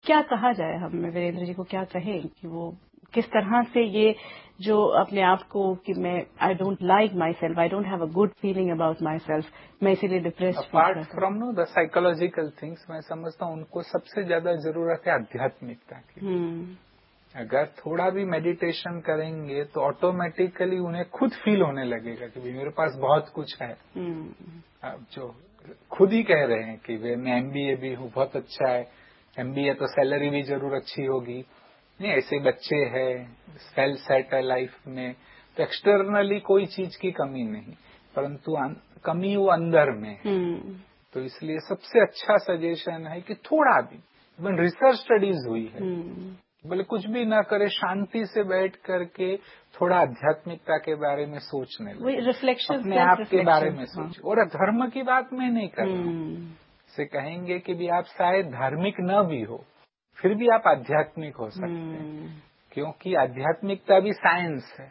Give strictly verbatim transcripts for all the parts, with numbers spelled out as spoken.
क्या कहा जाए, हम वीरेंद्र जी को क्या कहें कि वो किस तरह से ये जो अपने आप को कि मैं I don't like my self, I don't have a good feeling about my self, मैं इसीलिए डिप्रेस्ड फील करता हूं। Apart from know the psychological things, मैं समझता हूँ उनको सबसे ज्यादा जरूरत है आध्यात्मिकता की। hmm. अगर थोड़ा भी मेडिटेशन करेंगे तो ऑटोमेटिकली उन्हें खुद फील होने लगेगा कि भाई मेरे पास बहुत कुछ है। hmm. अब जो खुद ही कह रहे हैं कि वे मैं एमबीए भी हूँ, बहुत अच्छा है, एमबीए तो सैलरी भी जरूर अच्छी होगी, नहीं ऐसे बच्चे हैं, वेल सेट है लाइफ में, तो एक्सटर्नली कोई चीज की कमी नहीं, परंतु कमी वो अंदर में है। hmm. तो इसलिए सबसे अच्छा सजेशन है कि थोड़ा भी, इवन रिसर्च स्टडीज हुई है, hmm. बोले कुछ भी ना करे, शांति से बैठ करके थोड़ा आध्यात्मिकता के बारे में सोचने लगे, रिफ्लेक्शन, अपने आप के बारे में सोचे। और धर्म की बात मैं नहीं कर रहा हूँ, से कहेंगे कि भी आप शायद धार्मिक न भी हो, फिर भी आप आध्यात्मिक हो सकते हैं, क्योंकि आध्यात्मिकता भी साइंस है।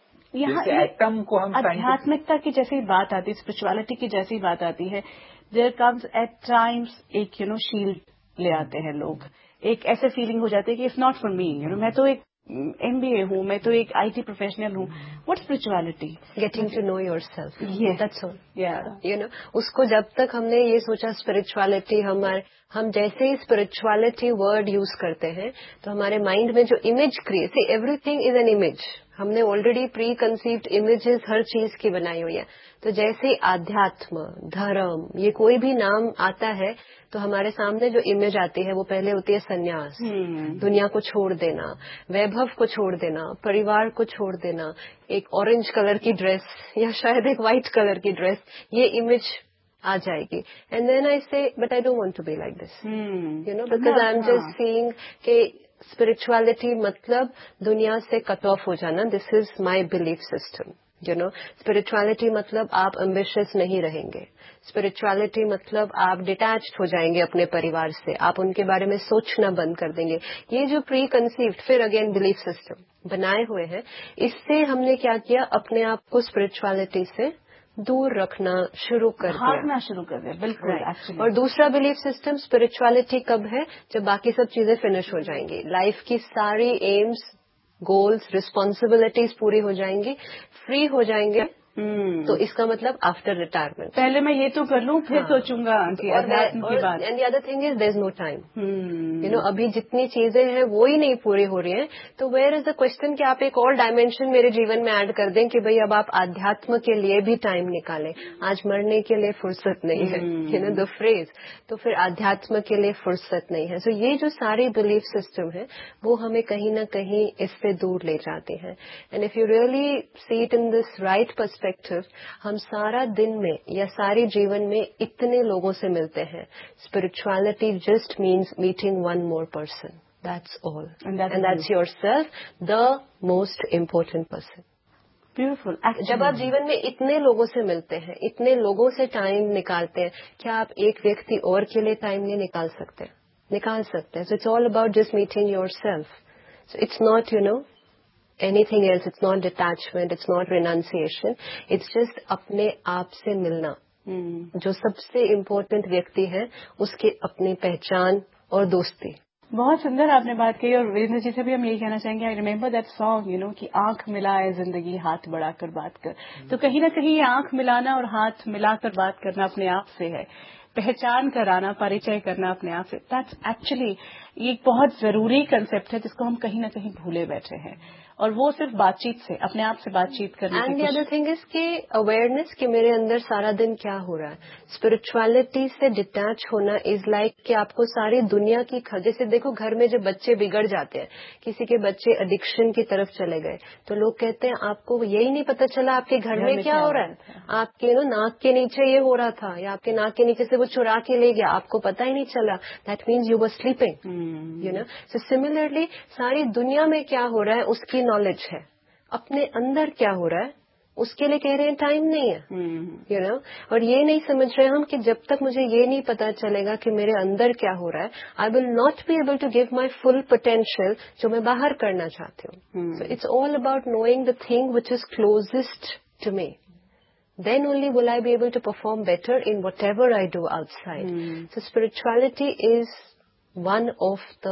जैसे एटम को हम आध्यात्मिकता की जैसी बात आती है, स्पिरिचुअलिटी की जैसी बात आती है, देयर कम्स एट टाइम्स एक यू नो शील्ड ले आते हैं लोग, एक ऐसे फीलिंग हो जाती है कि it's not for me, you know मैं तो एक एमबीए हूँ, मैं तो एक आईटी प्रोफेशनल हूँ, what spirituality? Getting to know yourself, that's all. You know उसको जब तक हमने ये सोचा स्पिरिचुअलिटी, हमारे हम जैसे ही स्पिरिचुअलिटी वर्ड यूज करते हैं तो हमारे माइंड में जो image create, see everything is an image, हमने ऑलरेडी प्री कंसीव्ड इमेजेस हर चीज की बनाई हुई है। तो जैसे आध्यात्म, धर्म, ये कोई भी नाम आता है तो हमारे सामने जो इमेज आती है वो पहले होती है सन्यास, hmm. दुनिया को छोड़ देना, वैभव को छोड़ देना, परिवार को छोड़ देना, एक ऑरेंज कलर की ड्रेस या शायद एक व्हाइट कलर की ड्रेस, ये इमेज आ जाएगी। एंड देन आई से but I don't want to be like this, you know, because I am just seeing कि स्पिरिचुअलिटी मतलब दुनिया से कट ऑफ हो जाना, this is my belief system. You know, spirituality मतलब आप एम्बिशियस नहीं रहेंगे, स्पिरिचुअलिटी मतलब आप डिटैच्ड हो जाएंगे अपने परिवार से, आप उनके बारे में सोचना बंद कर देंगे। ये जो प्री कंसीव्ड फिर अगेन बिलीफ सिस्टम बनाए हुए हैं, इससे हमने क्या किया, अपने आप को स्पिरिचुअलिटी से दूर रखना शुरू कर दिया, भागना शुरू कर दिया। बिल्कुल right. और दूसरा बिलीफ सिस्टम, स्पिरिचुअलिटी कब है, जब बाकी सब चीजें फिनिश हो जाएंगी, लाइफ की सारी एम्स, गोल्स, रिस्पॉन्सिबिलिटीज पूरी हो जाएंगी, फ्री हो जाएंगे, hmm. तो इसका मतलब आफ्टर रिटायरमेंट पहले मैं ये तो कर लूं, फिर हाँ. सोचूंगा कि अध्यात्म की बात। And the other thing is there is no time, you know, अभी जितनी चीजें हैं वो ही नहीं पूरी हो रही हैं, तो वेयर इज द क्वेश्चन कि आप एक और डायमेंशन मेरे जीवन में ऐड कर दें कि भाई अब आप आध्यात्म के लिए भी टाइम निकालें, आज मरने के लिए फुर्सत नहीं है, यू नो द फ्रेज, तो फिर आध्यात्म के लिए फुर्सत नहीं है। सो so ये जो सारी बिलीफ सिस्टम है वो हमें कहीं ना कहीं इससे दूर ले जाते हैं। And if you really see it in this right perspective, हम सारा दिन में या सारे जीवन में इतने लोगों से मिलते हैं, spirituality just means meeting one more person, that's all, and that's yourself, the most important person. Beautiful. जब आप जीवन में इतने लोगों से मिलते हैं, इतने लोगों से टाइम निकालते हैं, क्या आप एक व्यक्ति और के लिए टाइम नहीं निकाल सकते? निकाल सकते हैं। So it's all about just meeting yourself. So it's not, you know, anything else, it's not detachment, it's not renunciation, it's just अपने आप से मिलना। hmm. जो सबसे इम्पोर्टेंट व्यक्ति है उसकी अपनी पहचान और दोस्ती। बहुत सुंदर आपने बात कही, और वीरेंद्र जी से भी हम यही कहना चाहेंगे, I remember that song, you know, कि आंख मिलाए जिंदगी हाथ बढ़ाकर बात कर। hmm. तो कहीं ना कहीं ये आंख मिलाना और हाथ मिलाकर बात करना अपने आप से है, पहचान कराना, परिचय करना अपने आप से, दैट्स एक्चुअली ये एक बहुत जरूरी कंसेप्ट है जिसको हम कहीं ना कहीं भूले बैठे हैं, और वो सिर्फ बातचीत से, अपने आप से बातचीत करने की। And the other thing is कि अवेयरनेस कि मेरे अंदर सारा दिन क्या हो रहा है। स्पिरिचुअलिटी से डिटैच होना इज लाइक कि आपको सारी दुनिया की, जैसे देखो घर में जब बच्चे बिगड़ जाते हैं, किसी के बच्चे एडिक्शन की तरफ चले गए, तो लोग कहते हैं आपको यही नहीं पता चला आपके घर, घर में, में क्या हो रहा है, आपके नो नाक के नीचे ये हो रहा था, या आपके नाक के नीचे से वो चुरा के ले गया, आपको पता ही नहीं चला, that means you were sleeping, you know. So similarly सारी दुनिया में क्या हो रहा है उसकी नॉलेज है, अपने अंदर क्या हो रहा है उसके लिए कह रहे हैं टाइम नहीं है, यू नो you know? और ये नहीं समझ रहे हम कि जब तक मुझे ये नहीं पता चलेगा कि मेरे अंदर क्या हो रहा है, I will not be able to give my full potential जो मैं बाहर करना चाहती हूँ। So it's all about knowing the thing which is closest to me, then only will I be able to perform better in whatever I do outside. Hmm. So spirituality is one of the